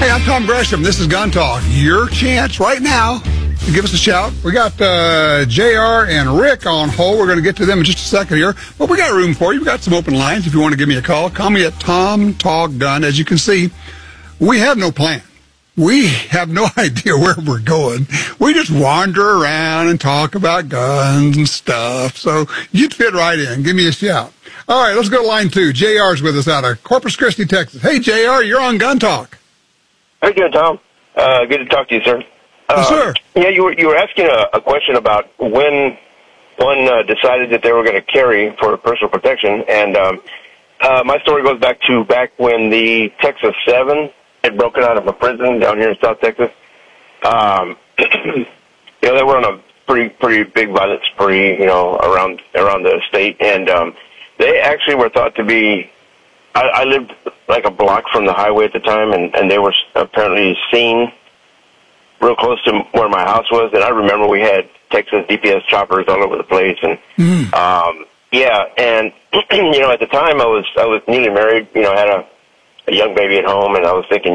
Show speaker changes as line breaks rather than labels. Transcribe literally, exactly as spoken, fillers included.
Hey, I'm Tom Gresham. This is Gun Talk. Your chance right now to give us a shout. We got uh, J R and Rick on hold. We're going to get to them in just a second here. But we got room for you. We've got some open lines if you want to give me a call. Call me at Tom Talk Gun. As you can see, we have no plan. We have no idea where we're going. We just wander around and talk about guns and stuff. So you'd fit right in. Give me a shout. All right, let's go to line two. J R's with us out of Corpus Christi, Texas. Hey, J R, you're on Gun Talk.
How you doing, Tom? Uh, good to talk to you, sir. Uh,
Yes, sir.
Yeah, you were you were asking a, a question about when one uh, decided that they were going to carry for personal protection, and um, uh, my story goes back to back when the Texas Seven had broken out of a prison down here in South Texas. Um, you know, they were on a pretty pretty big violent spree, you know, around around the state, and um, they actually were thought to be. I, I lived like a block from the highway at the time, and, and they were apparently seen real close to where my house was. And I remember we had Texas D P S choppers all over the place, and
Mm.
um, yeah, and you know, at the time I was I was newly married, you know, I had a, a young baby at home, and I was thinking,